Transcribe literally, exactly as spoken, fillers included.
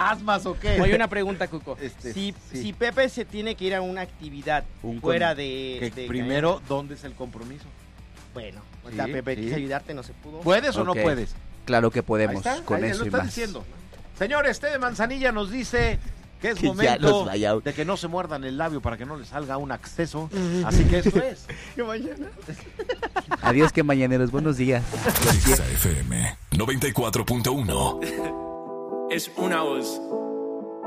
fantasmas o qué? Oye, una pregunta, Cuco. Este, si, sí. si Pepe se tiene que ir a una actividad Un fuera con- de, que de primero, ¿dónde es el compromiso? Bueno, ahorita Sí, Pepe sí. quise ayudarte, no se pudo. ¿Puedes o Ok. no puedes? Claro que podemos, Ahí está, con ahí eso lo y está más. diciendo. Señor, este de Manzanilla nos dice que es Que ya momento los vaya- de que no se muerdan el labio para que no les salga un acceso. Así que eso es. ¿Qué mañana? Adiós, que mañaneros, buenos días. Exa F M noventa y cuatro punto uno. Es una voz.